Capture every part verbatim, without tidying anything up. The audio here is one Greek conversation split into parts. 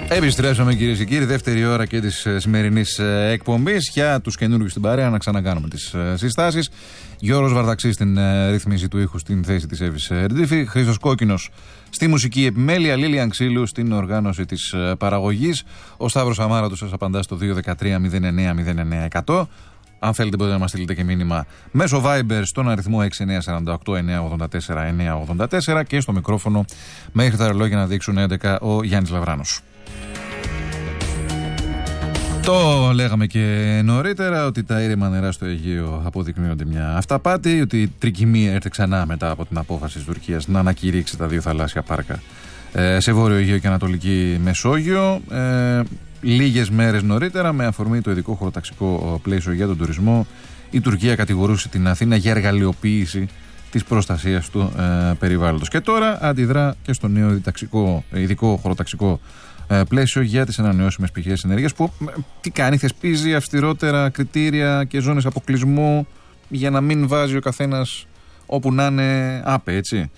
Επιστρέψαμε, κυρίες και κύριοι, δεύτερη ώρα και της σημερινής εκπομπής. Για τους καινούριους στην παρέα, να ξανακάνουμε τις συστάσεις. Γιώργος Βαρδαξής στην ρύθμιση του ήχου στην θέση της Εύης Ρντίφη. Χρήστος Κόκκινος στη μουσική επιμέλεια. Λίλιαν Ξύλου στην οργάνωση της παραγωγής. Ο Σταύρος Αμάρατος σας απαντά στο δύο ένα τρία μηδέν εννέα μηδέν εννέα εκατό. Αν θέλετε, μπορείτε να μας στείλετε και μήνυμα μέσω Viber στον αριθμό έξι εννέα τέσσερα οκτώ εννέα ογδόντα τέσσερα εννέα ογδόντα τέσσερα και στο μικρόφωνο μέχρι τα ρολόγια να δείξουν έντεκα ο Γιάννης Λαβράνος. Το λέγαμε και νωρίτερα ότι τα ήρεμα νερά στο Αιγαίο αποδεικνύονται μια αυταπάτη, ότι η τρικυμία έρθε ξανά μετά από την απόφαση της Τουρκίας να ανακηρύξει τα δύο θαλάσσια πάρκα ε, σε Βόρειο Αιγαίο και Ανατολική Μεσόγειο. Ε, λίγες μέρες νωρίτερα, με αφορμή το ειδικό χωροταξικό πλαίσιο για τον τουρισμό, η Τουρκία κατηγορούσε την Αθήνα για εργαλειοποίηση της προστασίας του ε, περιβάλλοντος. Και τώρα αντιδρά και στο νέο διταξικό, ειδικό χωροταξικό πλαίσιο για τις ανανεώσιμες πηγές ενέργειας, που τι κάνει, θεσπίζει αυστηρότερα κριτήρια και ζώνες αποκλεισμού για να μην βάζει ο καθένας όπου να είναι άπε, έτσι.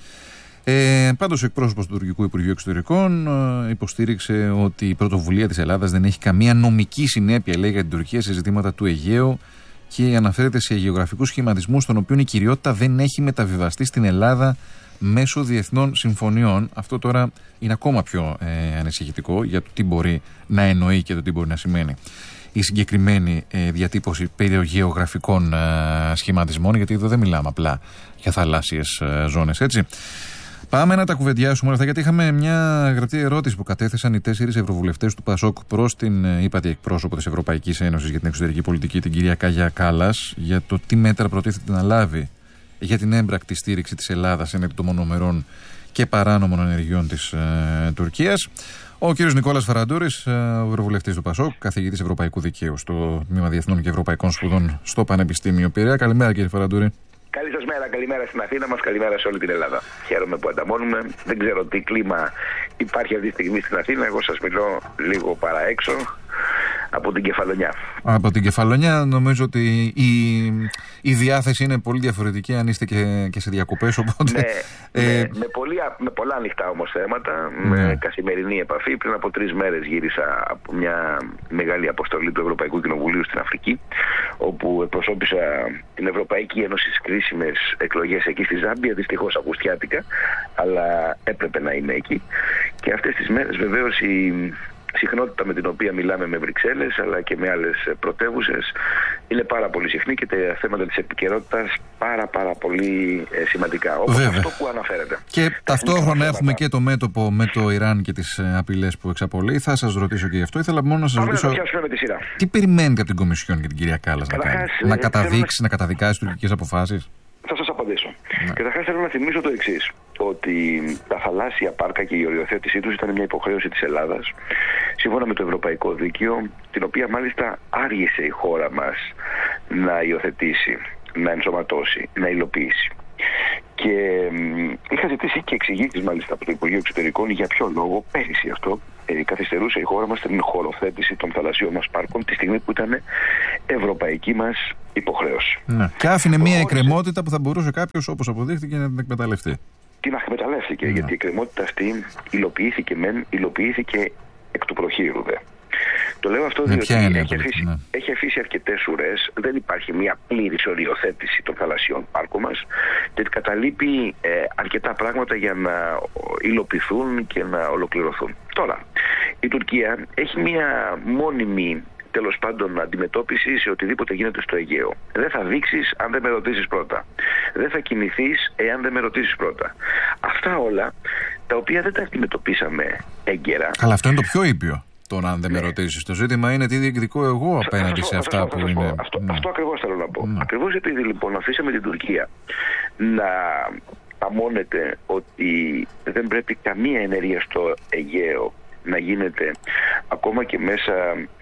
Ε, πάντως ο εκπρόσωπος του Τουρκικού Υπουργείου Εξωτερικών ε, υποστήριξε ότι η πρωτοβουλία της Ελλάδας δεν έχει καμία νομική συνέπεια, λέει, για την Τουρκία σε ζητήματα του Αιγαίου, και αναφέρεται σε γεωγραφικούς σχηματισμούς των οποίων η κυριότητα δεν έχει μεταβιβαστεί στην Ελλάδα μέσω διεθνών συμφωνιών. Αυτό τώρα είναι ακόμα πιο ε, ανησυχητικό για το τι μπορεί να εννοεί και το τι μπορεί να σημαίνει η συγκεκριμένη ε, διατύπωση περί γεωγραφικών ε, σχηματισμών, γιατί εδώ δεν μιλάμε απλά για θαλάσσιες ε, ζώνες, έτσι. Πάμε να τα κουβεντιάσουμε όλα αυτά, γιατί είχαμε μια γραπτή ερώτηση που κατέθεσαν οι τέσσερις ευρωβουλευτές του ΠΑΣΟΚ προς την ε, ύπατη εκπρόσωπο της Ευρωπαϊκής Ένωσης για την εξωτερική πολιτική, την κυρία Κάγια Κάλλας, για το τι μέτρα προτίθεται να λάβει για την έμπρακτη στήριξη της Ελλάδας έναντι των μονομερών και παράνομων ενεργειών της ε, Τουρκίας. Ο κύριος Νικόλας Φαραντούρης, ε, ο ευρωβουλευτής του ΠΑΣΟΚ, καθηγητής Ευρωπαϊκού Δικαίου στο Τμήμα Διεθνών και Ευρωπαϊκών Σπουδών στο Πανεπιστήμιο Πειραιά. Καλημέρα, κύριε Φαραντούρη. Καλή σας μέρα, καλημέρα στην Αθήνα μας, καλημέρα σε όλη την Ελλάδα. Χαίρομαι που ανταμώνουμε. Δεν ξέρω τι κλίμα υπάρχει αυτή τη στιγμή στην Αθήνα. Εγώ σας μιλώ λίγο παραέξω από την Κεφαλονιά. Από την Κεφαλονιά νομίζω ότι η, η διάθεση είναι πολύ διαφορετική αν είστε και, και σε διακοπές. Οπότε, ναι, ε... με, με, πολύ, με πολλά ανοιχτά όμως θέματα, ναι. με καθημερινή επαφή. Πριν από τρεις μέρες γύρισα από μια μεγάλη αποστολή του Ευρωπαϊκού Κοινοβουλίου στην Αφρική, όπου εκπροσώπησα την Ευρωπαϊκή Ένωση στις κρίσιμες εκλογές εκεί στη Ζάμπια. Δυστυχώς αυγουστιάτικα, αλλά έπρεπε να είμαι εκεί. Και αυτές τις μέρες βεβαίως η συχνότητα με την οποία μιλάμε με Βρυξέλλες αλλά και με άλλες πρωτεύουσες είναι πάρα πολύ συχνή και τα θέματα της επικαιρότητας πάρα πάρα πολύ ε, σημαντικά, όπως Βέβαια. αυτό που αναφέρετε. Και ταυτόχρονα έχουμε και το μέτωπο με το Ιράν και τις ε, απειλές που εξαπολύει. Θα σας ρωτήσω και γι' αυτό. Ήθελα μόνο να σας Πάμε ρωτήσω να με τη σειρά. Τι περιμένετε από την Κομισιόν και την κυρία Κάλλας να κάνει, ε, να καταδείξει, να... να καταδικάσει τουρκικές αποφάσεις. Θα σας απαντήσω. Ναι. Καταρχάς θέλω να θυμίσω το εξής, ότι τα θαλάσσια πάρκα και η οριοθέτησή τους ήταν μια υποχρέωση της Ελλάδας, σύμφωνα με το Ευρωπαϊκό Δίκαιο, την οποία μάλιστα άργησε η χώρα μας να υιοθετήσει, να ενσωματώσει, να υλοποιήσει. Και είχα ζητήσει και εξηγήσεις μάλιστα από το Υπουργείο Εξωτερικών για ποιο λόγο πέρυσι αυτό ε, καθυστερούσε η χώρα μας την χωροθέτηση των θαλασσίων μας πάρκων τη στιγμή που ήταν ευρωπαϊκή μας υποχρέωση. Ναι. Και άφηνε μια εκκρεμότητα που θα μπορούσε κάποιος, όπως αποδείχθηκε, να την εκμεταλλευτεί. Την εκμεταλλεύτηκε, ναι. γιατί η εκκρεμότητα αυτή υλοποιήθηκε μεν, υλοποιήθηκε εκ του προχείρου δε. Το λέω αυτό διότι έχει αφήσει, ναι. έχει αφήσει αρκετές ουρές, δεν υπάρχει μια πλήρης οριοθέτηση των θαλασσιών πάρκων μας και καταλείπει ε, αρκετά πράγματα για να υλοποιηθούν και να ολοκληρωθούν. Τώρα, η Τουρκία έχει μια μόνιμη τέλος πάντων αντιμετώπιση σε οτιδήποτε γίνεται στο Αιγαίο. Δεν θα δείξεις αν δεν με ρωτήσεις πρώτα. Δεν θα κινηθείς εάν δεν με ρωτήσεις πρώτα. Αυτά όλα τα οποία δεν τα αντιμετωπίσαμε έγκαιρα. Αλλά αυτό είναι το πιο ήπιο. Τον αν δεν ναι. με ρωτήσεις. Το ζήτημα είναι τι διεκδικώ εγώ απέναντι σε αυτά που είναι. Αυτό, ναι. αυτό ακριβώς θέλω να πω. Ναι. Ακριβώς επειδή λοιπόν αφήσαμε την Τουρκία να αμώνεται ότι δεν πρέπει καμία ενέργεια στο Αιγαίο να γίνεται ακόμα και μέσα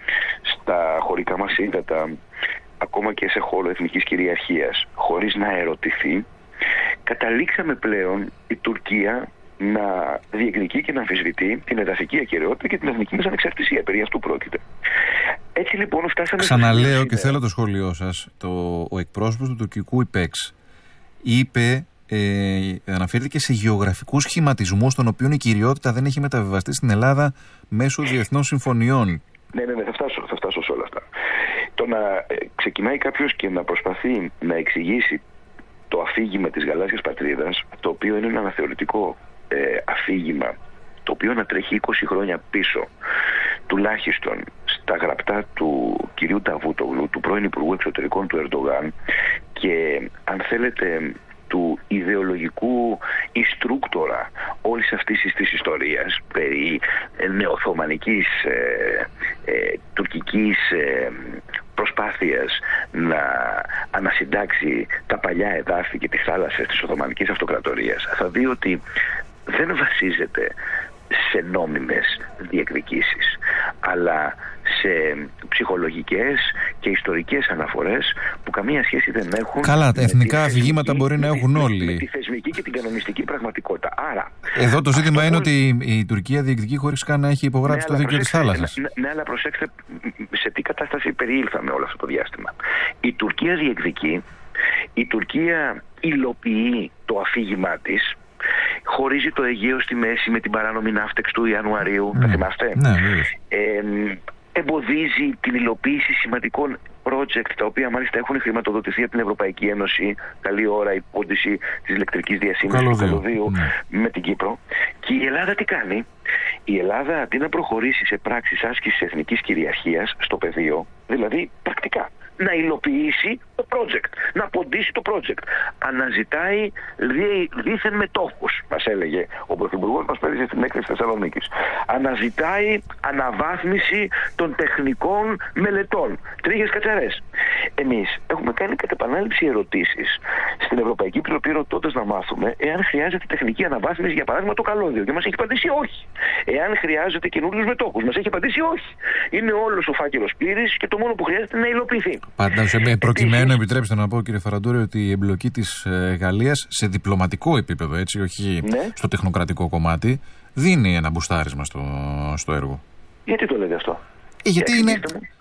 στα χωρικά μας ύδατα, ακόμα και σε χώρο εθνικής κυριαρχίας, χωρίς να ερωτηθεί, καταλήξαμε πλέον η Τουρκία να διεκδικεί και να αμφισβητεί την εδαφική ακεραιότητα και την εθνική μας ανεξαρτησία. Περί αυτού πρόκειται. Έτσι λοιπόν φτάσαμε... Ξαναλέω και θέλω το σχόλιο σας. Το, ο εκπρόσωπος του τουρκικού ΙΠΕΞ είπε ε, αναφέρθηκε σε γεωγραφικούς σχηματισμούς των οποίων η κυριότητα δεν έχει μεταβιβαστεί στην Ελλάδα μέσω διεθνών συμφωνιών. Ναι, ναι, ναι, θα φτάσω, θα φτάσω σε όλα αυτά. Το να ε, ξεκινάει κάποιος και να προσπαθεί να εξηγήσει το αφήγημα της γαλάζιας πατρίδας, το οποίο είναι ένα αναθεωρητικό ε, αφήγημα, το οποίο να τρέχει είκοσι χρόνια πίσω, τουλάχιστον στα γραπτά του κυρίου Νταβούτογλου, του πρώην Υπουργού Εξωτερικών του Ερντογάν, και αν θέλετε του ιδεολογικού ιστρούκτορα όλης αυτής της ιστορίας περί νεοοθωμανικής ε, ε, τουρκικής ε, προσπάθειας να ανασυντάξει τα παλιά εδάφη και τις θάλασσες της Οθωμανικής Αυτοκρατορίας, θα δει ότι δεν βασίζεται σε νόμιμες διεκδικήσεις, αλλά σε ψυχολογικές και ιστορικές αναφορές που καμία σχέση δεν έχουν. Καλά, τα εθνικά αφηγήματα μπορεί να έχουν όλοι. Με τη θεσμική και την κανονιστική πραγματικότητα. Άρα, εδώ το ζήτημα είναι ότι η, η Τουρκία διεκδικεί χωρίς καν να έχει υπογράψει ναι, το δίκαιο της θάλασσας. Ναι, ναι, αλλά προσέξτε σε τι κατάσταση περιήλθαμε όλο αυτό το διάστημα. Η Τουρκία διεκδικεί, η Τουρκία υλοποιεί το αφήγημά της, χωρίζει το Αιγαίο στη μέση με την παράνομη ναύτεξ του Ιανουαρίου, mm. θα θυμάστε. Ναι, ε, εμποδίζει την υλοποίηση σημαντικών project, τα οποία μάλιστα έχουν χρηματοδοτηθεί από την Ευρωπαϊκή Ένωση. Καλή ώρα η πόντιση της ηλεκτρικής διασύνδεσης του καλωδίου ναι. με την Κύπρο. Και η Ελλάδα τι κάνει? Η Ελλάδα αντί να προχωρήσει σε πράξεις άσκησης εθνικής κυριαρχίας στο πεδίο, δηλαδή πρακτικά να υλοποιήσει το project, να ποντίσει το project. Αναζητάει δίθεν μετόχους, μας έλεγε ο Πρωθυπουργός μας πέρυσι στην έκθεση Θεσσαλονίκης. Αναζητάει αναβάθμιση των τεχνικών μελετών. Τρίγες κατσαρές. Εμείς έχουμε κάνει κατ' επανάληψη ερωτήσεις στην Ευρωπαϊκή Επιτροπή, ρωτώντας να μάθουμε εάν χρειάζεται τεχνική αναβάθμιση, για παράδειγμα το καλώδιο. Και μας έχει απαντήσει όχι. Εάν χρειάζεται καινούριους μετόχους, μας έχει απαντήσει όχι. Είναι όλος ο φάκελος πλήρης και το μόνο που χρειάζεται είναι να υλοποιηθεί. Πάντως, προκειμένου, επιτρέψτε να πω, κύριε Φαραντούρη, ότι η εμπλοκή της ε, Γαλλίας σε διπλωματικό επίπεδο, έτσι, όχι ναι. στο τεχνοκρατικό κομμάτι, δίνει ένα μπουστάρισμα στο, στο έργο. Γιατί το λέτε αυτό? Ε, γιατί είναι,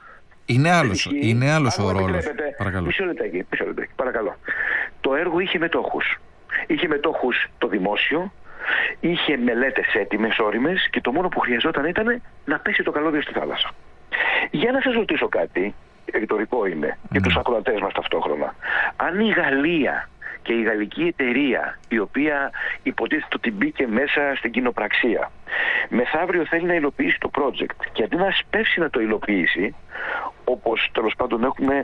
είναι άλλος, είναι άλλος ο ρόλος. Παρακαλώ. Μισό λεπτάκι, μισό λεπτάκι, παρακαλώ. Το έργο είχε μετόχους. Είχε μετόχους το δημόσιο, είχε μελέτες έτοιμες, όριμες, και το μόνο που χρειαζόταν ήταν να πέσει το καλώδιο στη θάλασσα. Για να σας ρωτήσω κάτι, ρητορικό είναι, για τους ακροατές μας ταυτόχρονα. Αν η Γαλλία και η γαλλική εταιρεία, η οποία υποτίθεται ότι μπήκε μέσα στην κοινοπραξία, μεθαύριο θέλει να υλοποιήσει το project και αντί να σπεύσει να το υλοποιήσει, όπως τέλος πάντων έχουμε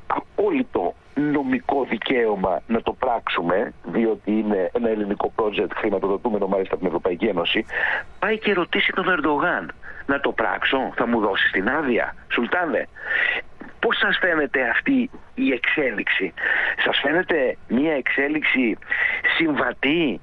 απόλυτο νομικό δικαίωμα να το πράξουμε, διότι είναι ένα ελληνικό project χρηματοδοτούμενο μάλιστα από την Ευρωπαϊκή Ένωση, πάει και ρωτήσει τον Ερντογάν, να το πράξω, θα μου δώσει την άδεια, Σουλτάνε? Πώς σας φαίνεται αυτή η εξέλιξη? Σας φαίνεται μια εξέλιξη συμβατή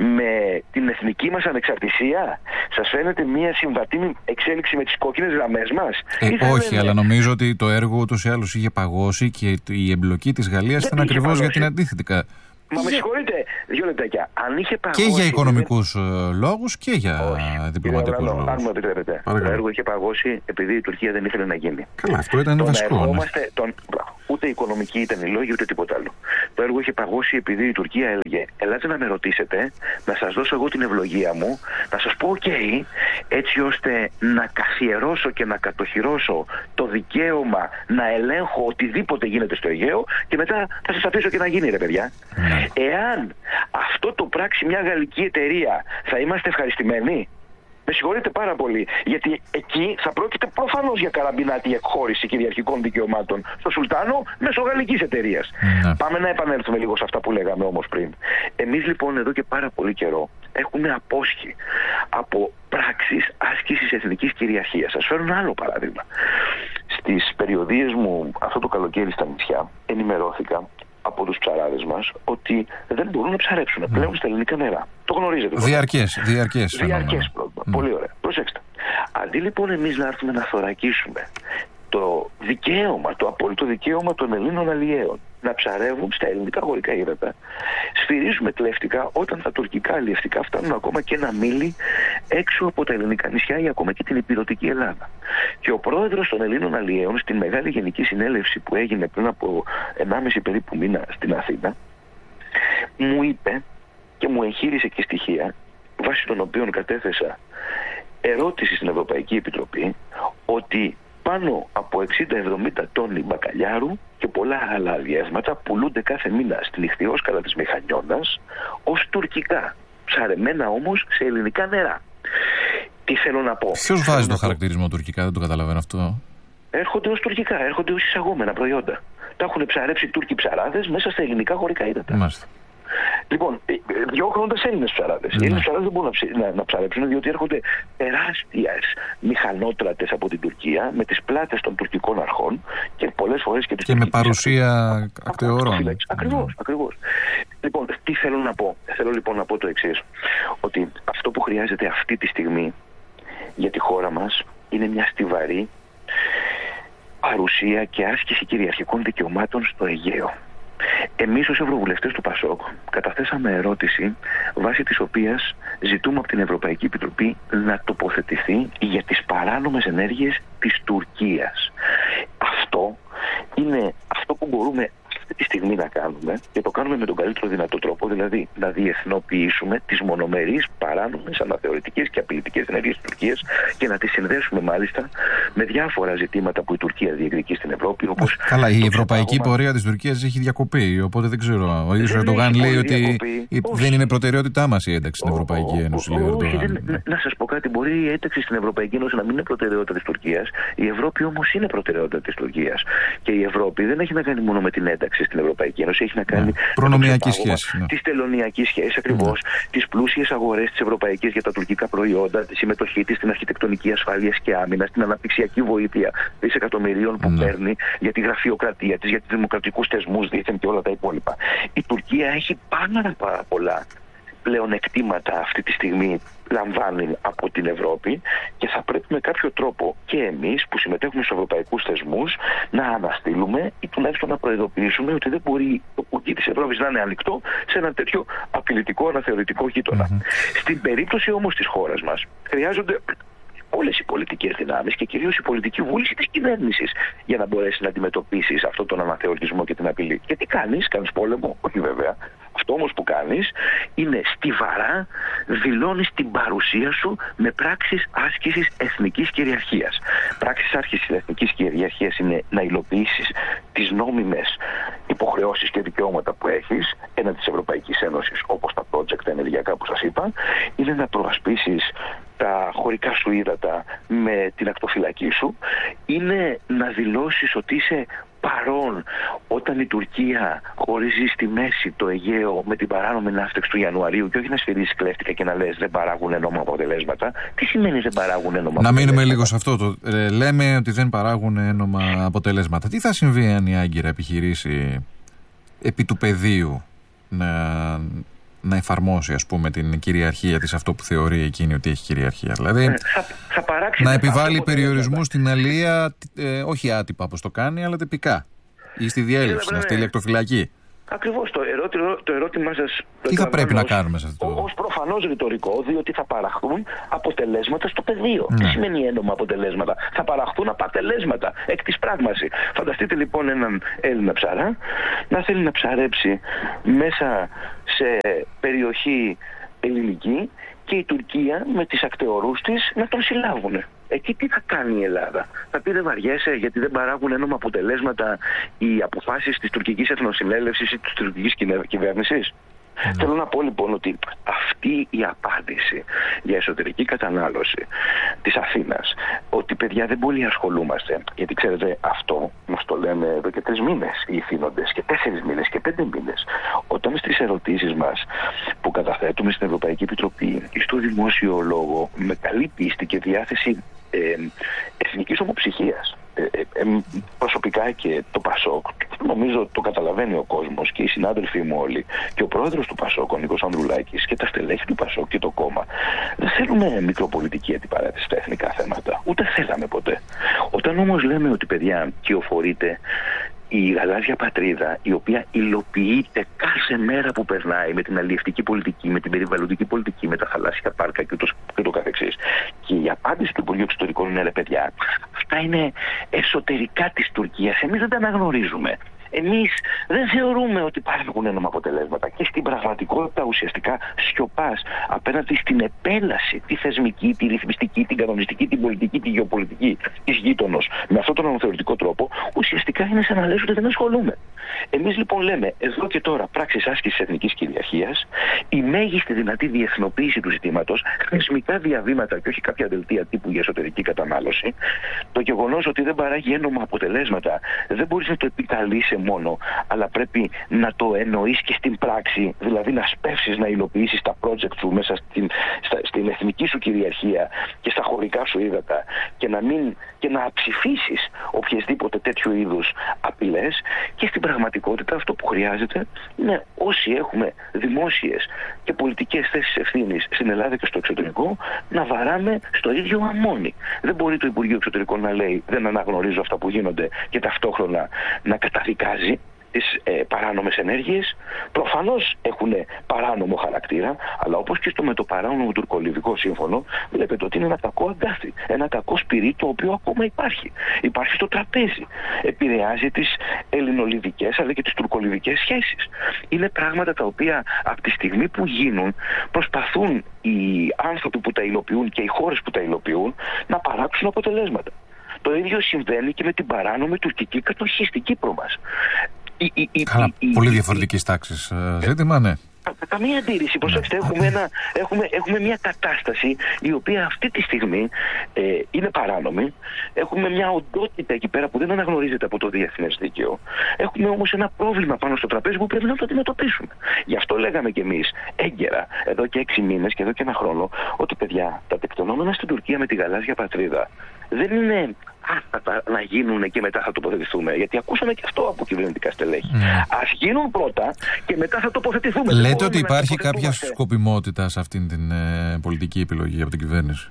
με την εθνική μας ανεξαρτησία? Σας φαίνεται μια συμβατή εξέλιξη με τις κόκκινες γραμμές μας? Ε, όχι, φαίνεται... αλλά νομίζω ότι το έργο ούτως ή άλλως είχε παγώσει και η εμπλοκή της Γαλλίας ήταν ακριβώς για την αντίθετη. Μα με συγχωρείτε, δύο λεπτάκια. Αν είχε παγώσει. Και για οικονομικούς δεν... λόγους και για διπλωματικούς λόγους. Αν μου επιτρέπετε. Το έργο είχε παγώσει επειδή η Τουρκία δεν ήθελε να γίνει. Καλά, αυτό ήταν βασικό. Ναι. Τον... Ούτε οικονομική ήταν η λόγη, ούτε τίποτα άλλο. Το έργο είχε παγώσει επειδή η Τουρκία έλεγε: ελάτε να με ρωτήσετε, να σας δώσω εγώ την ευλογία μου, να σας πω OK, έτσι ώστε να καθιερώσω και να κατοχυρώσω το δικαίωμα να ελέγχω οτιδήποτε γίνεται στο Αιγαίο, και μετά θα σας αφήσω και να γίνει, ρε παιδιά. Mm. Εάν αυτό το πράξει μια γαλλική εταιρεία, θα είμαστε ευχαριστημένοι? Με συγχωρείτε πάρα πολύ, γιατί εκεί θα πρόκειται προφανώς για καραμπινάτη εκχώρηση κυριαρχικών δικαιωμάτων στο Σουλτάνο μέσω γαλλικής εταιρείας. Mm. Πάμε να επανέλθουμε λίγο σε αυτά που λέγαμε όμως πριν. Εμείς λοιπόν εδώ και πάρα πολύ καιρό έχουμε απόσχει από πράξεις άσκησης εθνικής κυριαρχίας. Σας φέρω ένα άλλο παράδειγμα. Στις περιοδίες μου αυτό το καλοκαίρι στα νησιά ενημερώθηκα από τους ψαράδες μας ότι δεν μπορούν να ψαρέψουν mm. πλέον στα ελληνικά νερά. Το γνωρίζετε. Διαρκές, διαρκές. Διαρκές πρόβλημα. Mm. Πολύ ωραία. Προσέξτε. Αντί λοιπόν εμείς να έρθουμε να θωρακίσουμε το δικαίωμα, το απόλυτο δικαίωμα των Ελλήνων αλλιέων να ψαρεύουν στα ελληνικά χωρικά ύδατα, σφυρίζουμε κλέφτικα όταν τα τουρκικά αλλιευτικά φτάνουν ακόμα και ένα μίλι έξω από τα ελληνικά νησιά ή ακόμα και την ηπειρωτική Ελλάδα. Και ο πρόεδρος των Ελλήνων αλλιέων στην μεγάλη γενική συνέλευση που έγινε πριν από ενάμιση περίπου μήνα στην Αθήνα, μου είπε και μου εγχείρησε και στοιχεία βάσει των οποίων κατέθεσα ερώτηση στην Ευρωπαϊκή Επιτροπή ότι πάνω από εξήντα με εβδομήντα τόνοι μπακαλιάρου και πολλά άλλα αλλιεύματα πουλούνται κάθε μήνα στην ιχθυόσκαλα της Μηχανιώνας ως τουρκικά, ψαρεμένα όμως σε ελληνικά νερά. Τι θέλω να πω. Ποιος βάζει το χαρακτηρισμό τουρκικά, δεν το καταλαβαίνω αυτό. Έρχονται ως τουρκικά, έρχονται ως εισαγόμενα προϊόντα. Τα έχουν ψαρέψει Τούρκοι ψαράδες μέσα στα ελληνικά χωρικά ύδατα. Μάλιστα. Λοιπόν, διώχνοντας Έλληνες ψαράδες. Οι Έλληνες ψαράδες δεν μπορούν να, να ψαρέψουν, διότι έρχονται τεράστιες μηχανότρατες από την Τουρκία με τις πλάτες των τουρκικών αρχών και πολλές φορές και τις και με παρουσία ακτεωρών. Ακριβώς, ακριβώς. Λοιπόν, τι θέλω να πω. Θέλω λοιπόν να πω το εξής. Ότι αυτό που χρειάζεται αυτή τη στιγμή για τη χώρα μας είναι μια στιβαρή παρουσία και άσκηση κυριαρχικών δικαιωμάτων στο Αιγαίο. Εμείς ως Ευρωβουλευτές του ΠΑΣΟΚ καταθέσαμε ερώτηση βάσει της οποίας ζητούμε από την Ευρωπαϊκή Επιτροπή να τοποθετηθεί για τις παράνομες ενέργειες της Τουρκίας. Αυτό είναι αυτό που μπορούμε αυτή τη στιγμή να κάνουμε και το κάνουμε με τον καλύτερο δυνατό τρόπο, δηλαδή να διεθνοποιήσουμε τις μονομερείς, παράνομες, αναθεωρητικές και απειλητικές ενέργειες της Τουρκίας και να τις συνδέσουμε μάλιστα με διάφορα ζητήματα που η Τουρκία διεκδικεί στην Ευρώπη. Όπως καλά, η ευρωπαϊκή πάγωμα... πορεία της Τουρκίας έχει διακοπεί, οπότε δεν ξέρω. Ο ίδιος ο Ερντογάν λέει ότι διακοπή. δεν όχι. είναι προτεραιότητά μας η ένταξη στην Ευρωπαϊκή ο, Ένωση. Ο, ο, όχι, δεν, να σας πω κάτι, μπορεί η ένταξη στην Ευρωπαϊκή Ένωση να μην είναι προτεραιότητα της Τουρκίας, η Ευρώπη όμως είναι προτεραιότητα της Τουρκίας. Και η Ευρώπη δεν έχει να κάνει μόνο με την ένταξη στην Ευρωπαϊκή Ένωση, έχει να κάνει ναι. προνομιακή σχέση. Ναι. Τη τελωνιακή σχέση ακριβώς, ναι. τις πλούσιες αγορές της Ευρωπαϊκής για τα τουρκικά προϊόντα, τη συμμετοχή της στην αρχιτεκτονική ασφάλειας και άμυνας, στην αναπτυξιακή βοήθεια δισεκατομμυρίων που ναι. παίρνει για τη γραφειοκρατία της, για τους δημοκρατικούς θεσμούς δίθεν και όλα τα υπόλοιπα. Η Τουρκία έχει πάρα, πάρα πολλά πλεονεκτήματα αυτή τη στιγμή λαμβάνει από την Ευρώπη και θα πρέπει με κάποιο τρόπο και εμείς που συμμετέχουμε στους ευρωπαϊκούς θεσμούς να αναστείλουμε ή τουλάχιστον να προειδοποιήσουμε ότι δεν μπορεί το κουτί της Ευρώπης να είναι ανοιχτό σε ένα τέτοιο απειλητικό αναθεωρητικό γείτονα. Mm-hmm. Στην περίπτωση όμως της χώρας μας χρειάζονται όλες οι πολιτικές δυνάμεις και κυρίως η πολιτική βούληση της κυβέρνησης για να μπορέσει να αντιμετωπίσεις αυτόν τον αναθεωρητισμό και την απειλή. Και τι κάνεις, κάνεις πόλεμο, όχι βέβαια. Αυτό όμως που κάνεις είναι στιβαρά δηλώνεις την παρουσία σου με πράξεις άσκησης εθνικής κυριαρχίας. Πράξεις άσκησης εθνικής κυριαρχίας είναι να υλοποιήσεις τις νόμιμες υποχρεώσεις και δικαιώματα που έχεις έναντι της Ευρωπαϊκής Ένωσης, όπως τα project ενεργειακά που σας είπα, είναι να προασπίσεις τα χωρικά σου ύδατα με την ακτοφυλακή σου, είναι να δηλώσεις ότι είσαι παρόν όταν η Τουρκία χωρίζει στη μέση το Αιγαίο με την παράνομη ναύτεξη του Ιανουαρίου και όχι να σφυρίσεις κλέφτικα και να λες δεν παράγουν ένομα αποτελέσματα. Τι σημαίνει δεν παράγουν ένομα αποτελέσματα? Να μείνουμε λίγο σε αυτό. Το, ε, λέμε ότι δεν παράγουν ένομα αποτελέσματα. Τι θα συμβεί αν η Άγκυρα επιχειρήσει επί του πεδίου να, να εφαρμόσει ας πούμε την κυριαρχία της, αυτό που θεωρεί εκείνη ότι έχει κυριαρχία? Δηλαδή ε, θα, θα να επιβάλλει περιορισμούς στην αλία, ε, όχι άτυπα όπως το κάνει, αλλά τυπικά ή στη διέλευση, να στείλει ακτοφυλακή. Ακριβώς, το, ερώτημα, το ερώτημά σας... Τι θα πρέπει να κάνουμε σε αυτό? Ως προφανώς ρητορικό, διότι θα παραχθούν αποτελέσματα στο πεδίο. Ναι. Τι σημαίνει ένομα αποτελέσματα? Θα παραχθούν αποτελέσματα εκ της πράγμαση. Φανταστείτε λοιπόν έναν Έλληνα ψαρά να θέλει να ψαρέψει μέσα σε περιοχή ελληνική και η Τουρκία με τις ακτεωρούς της να τον συλλάβουν. Εκεί τι θα κάνει η Ελλάδα? Θα πει δεν βαριέσαι γιατί δεν παράγουν ένομα αποτελέσματα οι αποφάσεις της τουρκικής εθνοσυνέλευσης ή της τουρκικής κυβέρνησης? Mm. Θέλω να πω λοιπόν ότι αυτή η απάντηση για εσωτερική κατανάλωση της Αθήνας, ότι παιδιά δεν πολύ ασχολούμαστε, γιατί ξέρετε αυτό μας το λένε εδώ και τρεις μήνες οι ηθήνοντες και τέσσερις μήνες και πέντε μήνες, όταν στις ερωτήσεις μας που καταθέτουμε στην Ευρωπαϊκή Επιτροπή ή στο δημόσιο λόγο με καλή πίστη και διάθεση ε, εθνικής ομοψυχίας, Ε, ε, ε, προσωπικά και το ΠΑΣΟΚ, νομίζω το καταλαβαίνει ο κόσμος και οι συνάδελφοί μου όλοι και ο πρόεδρος του ΠΑΣΟΚ, ο Νίκος Ανδρουλάκης, και τα στελέχη του ΠΑΣΟΚ και το κόμμα, δεν θέλουμε μικροπολιτική αντιπαράθεση στα εθνικά θέματα, ούτε θέλαμε ποτέ. Όταν όμως λέμε ότι παιδιά κυοφορείται η γαλάζια πατρίδα, η οποία υλοποιείται κάθε μέρα που περνάει με την αλλιευτική πολιτική, με την περιβαλλοντική πολιτική, με τα θαλάσσια πάρκα και το, και το καθεξής. Και η απάντηση του Υπουργείου Εξωτερικών είναι ρε παιδιά, αυτά είναι εσωτερικά της Τουρκίας. Εμείς δεν τα αναγνωρίζουμε. Εμείς δεν θεωρούμε ότι υπάρχουν ένωμα αποτελέσματα και στην πραγματικότητα ουσιαστικά σιωπάς απέναντι στην επέλαση, τη θεσμική, τη ρυθμιστική, την κανονιστική, την πολιτική, τη γεωπολιτική της γείτονος με αυτόν τον αναθεωρητικό τρόπο, ουσιαστικά είναι σαν να λες ότι δεν ασχολούμαι. Εμείς λοιπόν λέμε εδώ και τώρα πράξεις άσκησης εθνικής κυριαρχίας, η μέγιστη δυνατή διεθνοποίηση του ζητήματος, θεσμικά διαβήματα και όχι κάποια δελτία τύπου για εσωτερική κατανάλωση, το γεγονός ότι δεν παράγει ένωμα αποτελέσματα δεν μπορείς να το επικαλείσαι μόνο, αλλά πρέπει να το εννοείς και στην πράξη, δηλαδή να σπεύσεις να υλοποιήσεις τα project σου μέσα στην, στα, στην εθνική σου κυριαρχία και στα χωρικά σου ύδατα και να, μην, και να αψηφίσεις οποιασδήποτε τέτοιου είδους απειλές. Και στην πραγματικότητα αυτό που χρειάζεται είναι όσοι έχουμε δημόσιες και πολιτικές θέσεις ευθύνης στην Ελλάδα και στο εξωτερικό να βαράμε στο ίδιο αμμόνι. Δεν μπορεί το Υπουργείο Εξωτερικών να λέει δεν αναγνωρίζω αυτά που γίνονται και ταυτόχρονα να καταδικάζει τις ε, παράνομες ενέργειες. Προφανώς έχουν παράνομο χαρακτήρα, αλλά όπως και στο με το παράνομο τουρκολιβικό σύμφωνο, βλέπετε ότι είναι ένα κακό αγκάθι, ένα κακό σπυρί το οποίο ακόμα υπάρχει. Υπάρχει στο τραπέζι. Επηρεάζει τις ελληνολιβικές αλλά και τις τουρκολιβικές σχέσεις. Είναι πράγματα τα οποία από τη στιγμή που γίνουν προσπαθούν οι άνθρωποι που τα υλοποιούν και οι χώρες που τα υλοποιούν να παράξουν αποτελέσματα. Το ίδιο συμβαίνει και με την παράνομη τουρκική κατοχή στην Κύπρο μας. Η, η, η, Καλά, η, πολύ η, διαφορετικής τάξης ζήτημα, ναι. Καμία αντίρρηση. Προσέξτε, έχουμε, ένα, έχουμε, έχουμε μια κατάσταση η οποία αυτή τη στιγμή ε, είναι παράνομη. Έχουμε μια οντότητα εκεί πέρα που δεν αναγνωρίζεται από το διεθνές δίκαιο. Έχουμε όμως ένα πρόβλημα πάνω στο τραπέζι που πρέπει να το αντιμετωπίσουμε. Γι' αυτό λέγαμε κι εμείς έγκαιρα, εδώ και έξι μήνες και εδώ και ένα χρόνο, ότι παιδιά, τα τεκτενόμενα στην Τουρκία με τη γαλάζια πατρίδα δεν είναι άστατα να γίνουν και μετά θα τοποθετηθούμε. Γιατί ακούσαμε και αυτό από κυβερνητικά στελέχη. Mm. Ας γίνουν πρώτα και μετά θα τοποθετηθούμε. Λέτε ότι υπάρχει κάποια σκοπιμότητα σε αυτήν την ε, πολιτική επιλογή από την κυβέρνηση?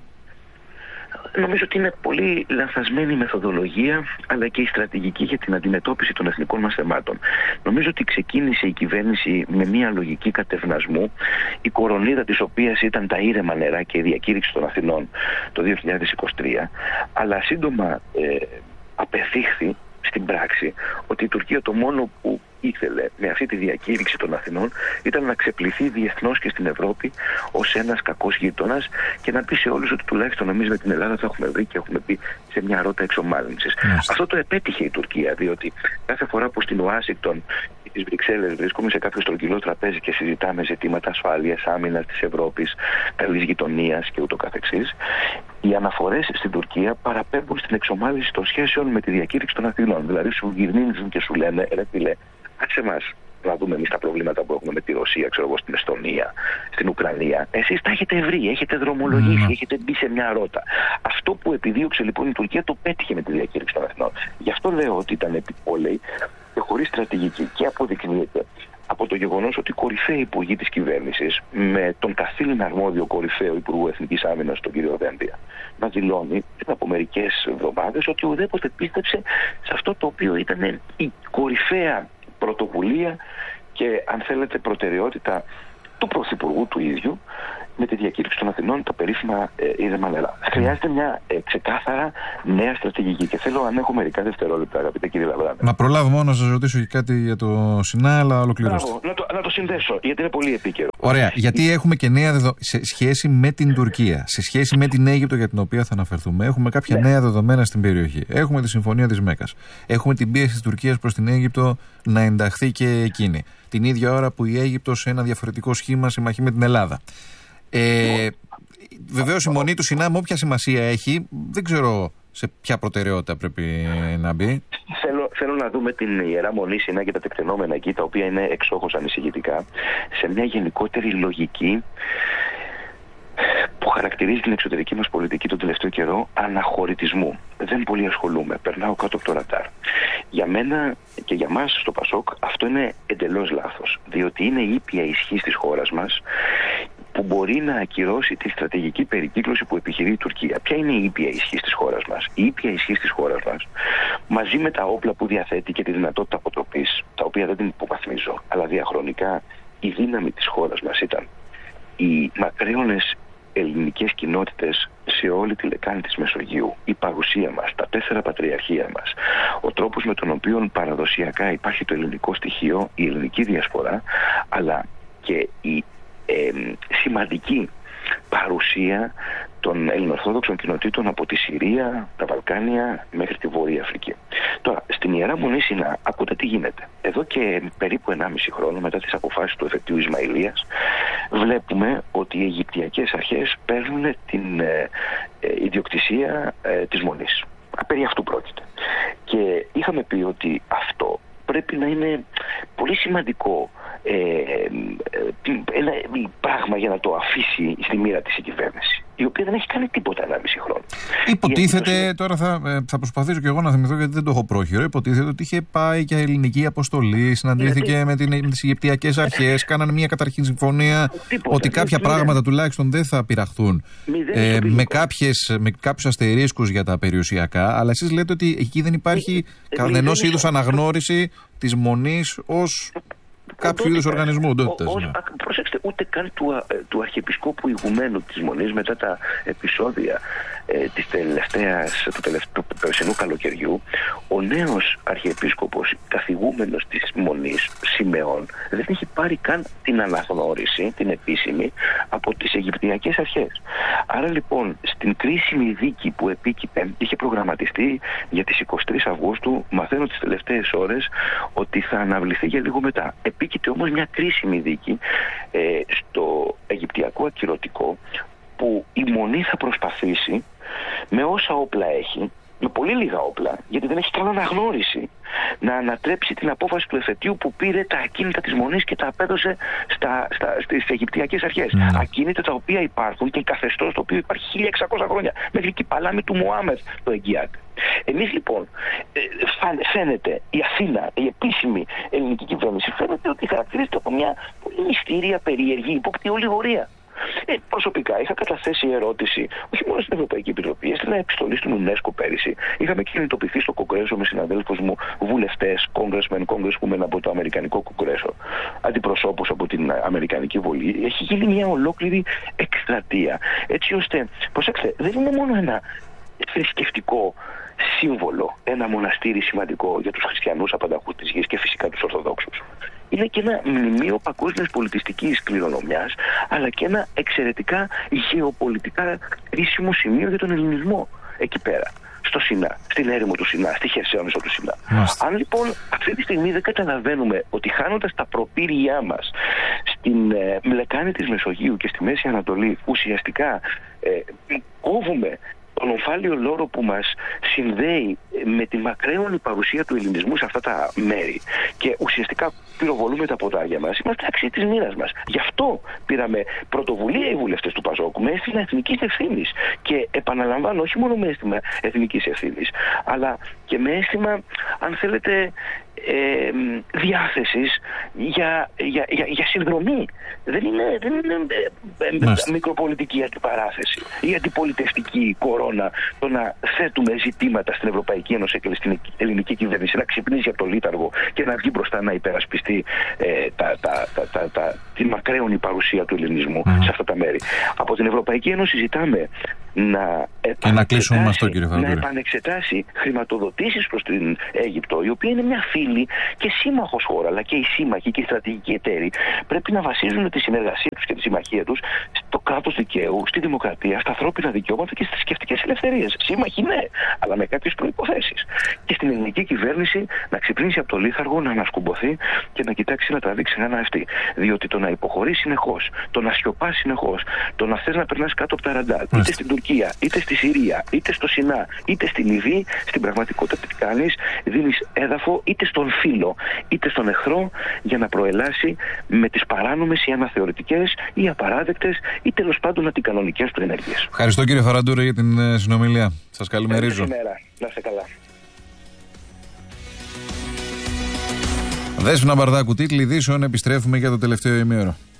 Νομίζω ότι είναι πολύ λανθασμένη η μεθοδολογία αλλά και η στρατηγική για την αντιμετώπιση των εθνικών μας θεμάτων. Νομίζω ότι ξεκίνησε η κυβέρνηση με μια λογική κατευνασμού, η κορονίδα της οποίας ήταν τα ήρεμα νερά και η διακήρυξη των Αθηνών το δύο χιλιάδες είκοσι τρία, αλλά σύντομα ε, απεδείχθη στην πράξη ότι η Τουρκία το μόνο που ήθελε με αυτή τη διακήρυξη των Αθηνών ήταν να ξεπληθεί διεθνώς και στην Ευρώπη ως ένας κακός γείτονας και να πει σε όλους ότι τουλάχιστον εμείς με την Ελλάδα θα έχουμε βρει και έχουμε πει σε μια ρότα εξομάλυνσης. Yes. Αυτό το επέτυχε η Τουρκία, διότι κάθε φορά που στην Ουάσιγκτον ή τις Βρυξέλλες βρίσκομαι σε κάποιο στρογγυλό τραπέζι και συζητάμε ζητήματα ασφάλειας, άμυνας της Ευρώπης, καλής γειτονίας και ούτω καθεξής, οι αναφορές στην Τουρκία παραπέμπουν στην εξομάλυνση των σχέσεων με τη διακήρυξη των Αθηνών. Δηλαδή σου γυρνίζουν και σου λένε, ρε φίλε, άξε μας να δούμε εμείς τα προβλήματα που έχουμε με τη Ρωσία, ξέρω εγώ, στην Εστονία, στην Ουκρανία. Εσείς τα έχετε βρει, έχετε δρομολογήσει, mm. έχετε μπει σε μια ρότα. Αυτό που επιδίωξε λοιπόν η Τουρκία το πέτυχε με τη διακήρυξη των Αθηνών. Γι' αυτό λέω ότι ήταν επιπόλαιη και χωρίς στρατηγική, και αποδεικνύεται από το γεγονός ότι οι κορυφαίοι υπουργοί της κυβέρνησης, με τον καθήλυνα αρμόδιο κορυφαίο Υπουργό Εθνικής Άμυνας, τον κύριο Δένδια, να δηλώνει πριν από μερικές εβδομάδες ότι ουδέποτε πίστεψε σε αυτό το οποίο ήταν η κορυφαία πρωτοβουλία και, αν θέλετε, προτεραιότητα του Πρωθυπουργού του ίδιου με τη διακήρυξη των Αθηνών, τα περίφημα ε, ήρεμα νερά. Χρειάζεται μια ε, ξεκάθαρα νέα στρατηγική και θέλω, αν έχω μερικά δευτερόλεπτα, αγαπητέ κύριε Λαβράνη. Να προλάβω μόνο να σας ρωτήσω και κάτι για το ΣΥΝΑ, αλλά ολοκληρώστε. Να το, να το συνδέσω, γιατί είναι πολύ επίκαιρο. Ωραία, γιατί έχουμε και νέα δεδομένα σε σχέση με την Τουρκία, σε σχέση με την Αίγυπτο για την οποία θα αναφερθούμε. Έχουμε κάποια ναι. νέα δεδομένα στην περιοχή. Έχουμε τη Συμφωνία της Μέκας. Έχουμε την πίεση της Τουρκίας προς την Αίγυπτο να ενταχθεί και εκείνη. Την ίδια ώρα που η Αίγυπτος σε ένα διαφορετικό σχήμα συμμαχεί με την Ελλάδα. Ε, βεβαίως η μονή του ΣΥΝΑ, με όποια σημασία έχει, δεν ξέρω σε ποια προτεραιότητα πρέπει να μπει. Θέλω, θέλω να δούμε την Ιερά Μονή ΣΥΝΑ και τα τεκτενόμενα εκεί, τα οποία είναι εξόχως ανησυχητικά, σε μια γενικότερη λογική που χαρακτηρίζει την εξωτερική μας πολιτική τον τελευταίο καιρό, αναχωρητισμού. Δεν πολύ ασχολούμαι, περνάω κάτω από το ραντάρ. Για μένα και για μας στο ΠΑΣΟΚ αυτό είναι εντελώς λάθος, διότι είναι η ήπια ισχύς της χώρας μας που μπορεί να ακυρώσει τη στρατηγική περικύκλωση που επιχειρεί η Τουρκία. Ποια είναι η ήπια ισχύς της χώρας μας? Η ήπια ισχύς της χώρας μας, μαζί με τα όπλα που διαθέτει και τη δυνατότητα αποτροπής, τα οποία δεν την υποβαθμίζω, αλλά διαχρονικά η δύναμη της χώρας μας ήταν οι μακραίωνες ελληνικές κοινότητες σε όλη τη λεκάνη της Μεσογείου, η παρουσία μας, τα τέσσερα πατριαρχία μας, ο τρόπος με τον οποίο παραδοσιακά υπάρχει το ελληνικό στοιχείο, η ελληνική διασπορά, αλλά και η ε, σημαντική παρουσία των ελληνοορθόδοξων κοινοτήτων από τη Συρία, τα Βαλκάνια μέχρι τη Βόρεια Αφρική. Τώρα, στην Ιερά Μονή Σινά ακούτε τι γίνεται. Εδώ και περίπου ενάμιση χρόνο μετά τις αποφάσεις του εφετείου Ισμαηλίας, βλέπουμε ότι οι Αιγυπτιακές αρχές παίρνουν την ε, ε, ιδιοκτησία ε, της Μονής. Περί αυτού πρόκειται. Και είχαμε πει ότι αυτό πρέπει να είναι πολύ σημαντικό ε, ε, ένα πράγμα για να το αφήσει στη μοίρα της η κυβέρνηση, η οποία δεν έχει κάνει τίποτα ενάμιση χρόνο. Υποτίθεται, η τώρα θα, θα προσπαθήσω και εγώ να θυμηθώ γιατί δεν το έχω πρόχειρο, υποτίθεται ότι είχε πάει και ελληνική αποστολή, συναντήθηκε γιατί... με, την, με τις Αιγυπτιακές αρχές, κάνανε μια καταρχήν συμφωνία τίποτα, ότι κάποια μηδέν. πράγματα τουλάχιστον δεν θα πειραχθούν ε, με, κάποιες, με κάποιους αστερίσκους για τα περιουσιακά, αλλά εσείς λέτε ότι εκεί δεν υπάρχει ε, κανενός είδους αναγνώριση της Μονής ως κάποιο είδους οργανισμού. Ως, ναι. Προσέξτε, ούτε καν του, του Αρχιεπισκόπου ηγουμένου της Μονής μετά τα επεισόδια ε, της τελευταίας, του, τελευταίου, του περσινού καλοκαιριού, ο νέος Αρχιεπίσκοπος, καθηγούμενος της Μονής, Σιμεών, δεν έχει πάρει καν την αναγνώριση, την επίσημη, από τις Αιγυπτιακές αρχές. Άρα λοιπόν, στην κρίσιμη δίκη που επίκειται, είχε προγραμματιστεί για τις εικοστή τρίτη Αυγούστου, μαθαίνω τις τελευταίες ώρες ότι θα αναβληθεί για λίγο μετά. Επίκειται όμως μια κρίσιμη δίκη ε, στο Αιγυπτιακό ακυρωτικό, που η Μονή θα προσπαθήσει με όσα όπλα έχει, με πολύ λίγα όπλα, γιατί δεν έχει καν αναγνώριση, να ανατρέψει την απόφαση του εφετείου που πήρε τα ακίνητα της Μονής και τα απέδωσε στα, στα, στις Αιγυπτιακές αρχές. Mm. Ακίνητα τα οποία υπάρχουν και καθεστώς το οποίο υπάρχει χίλια εξακόσια χρόνια, μέχρι και η παλάμη του Μωάμεθ το εγγυάται. Εμείς λοιπόν, φαίνεται η Αθήνα, η επίσημη ελληνική κυβέρνηση, φαίνεται ότι χαρακτηρίζεται από μια πολύ μυστήρια, περίεργη, υπόκτη ολιγορία. Ε, προσωπικά είχα καταθέσει ερώτηση, όχι μόνο στην Ευρωπαϊκή Επιτροπή, στην επιστολή στην UNESCO πέρυσι. Είχαμε κινητοποιηθεί στο Κογκρέσο με συναδέλφους μου βουλευτές, congressmen, congresswomen από το Αμερικανικό Κογκρέσο, αντιπροσώπους από την Αμερικανική Βολή. Έχει γίνει μια ολόκληρη εκστρατεία. Έτσι ώστε, προσέξτε, δεν είναι μόνο ένα θρησκευτικό σύμβολο, ένα μοναστήρι σημαντικό για τους χριστιανούς απανταχούς της γης και φυσικά τους Ορθοδόξους. Είναι και ένα μνημείο παγκόσμιας πολιτιστικής κληρονομιάς, αλλά και ένα εξαιρετικά γεωπολιτικά κρίσιμο σημείο για τον ελληνισμό εκεί πέρα, στο Σινά, στην έρημο του Σινά, στη Χερσαίωνησο του Σινά. Μάλιστα. Αν λοιπόν αυτή τη στιγμή δεν καταλαβαίνουμε ότι χάνοντας τα προπήριά μας στην ε, λεκάνη της Μεσογείου και στη Μέση Ανατολή, ουσιαστικά ε, κόβουμε τον ομφάλιο λόρο που μας συνδέει με τη μακραίωνη παρουσία του ελληνισμού σε αυτά τα μέρη και ουσιαστικά πυροβολούμε τα ποδάρια μας, είμαστε αξία της μοίρας μας. Γι' αυτό πήραμε πρωτοβουλία οι βουλευτές του Πασόκου με αίσθημα εθνικής ευθύνης και επαναλαμβάνω, όχι μόνο με αίσθημα εθνικής ευθύνης, αλλά και με αίσθημα, αν θέλετε, Ε, διάθεσης για, για, για, για συνδρομή. Δεν είναι, δεν είναι ε, ε, μικροπολιτική αντιπαράθεση ή αντιπολιτευτική κορώνα το να θέτουμε ζητήματα στην Ευρωπαϊκή Ένωση και στην ελληνική κυβέρνηση να ξυπνήσει από το λίταργο και να βγει μπροστά να υπερασπιστεί ε, τα, τα, τα, τα, τα, τη μακραίωνη παρουσία του ελληνισμού mm. σε αυτά τα μέρη. Από την Ευρωπαϊκή Ένωση ζητάμε να επανεξετάσει, να, να επανεξετάσει χρηματοδοτήσεις προς την Αίγυπτο, η οποία είναι μια φίλη και σύμμαχος χώρα, αλλά και οι σύμμαχοι και οι στρατηγικοί εταίροι πρέπει να βασίζουν τη συνεργασία τους και τη συμμαχία τους στο κράτος δικαίου, στη δημοκρατία, στα ανθρώπινα δικαιώματα και στις θρησκευτικές ελευθερίες. Σύμμαχοι ναι, αλλά με κάποιες προϋποθέσεις. Και στην ελληνική κυβέρνηση να ξυπνήσει από το λίθαργο, να ανασκουμποθεί και να κοιτάξει να τραβήξει ένα αυτή. Διότι το να υποχωρεί συνεχώς, το να σιωπά συνεχώς, το να θες να περνάς κάτω από τα ραντάρ, είτε στην Τουρκία, είτε στη Συρία, είτε στο Σινά, είτε στη Λιβύη, στην πραγματικότητα τι κάνεις, δίνεις έδαφο είτε στον φίλο είτε στον εχθρό για να προελάσει με τις παράνομες ή αναθεωρητικές ή απαράδεκτες ή τέλος πάντων αντικανονικές του ενέργειες. Ευχαριστώ κύριε Φαραντούρη για την συνομιλία. Σας καλημερίζω. Να είστε καλά. Δέσποινα Μπαρδάκου, τίτλοι ειδήσεων, επιστρέφουμε για το τελευταίο ημίωρο.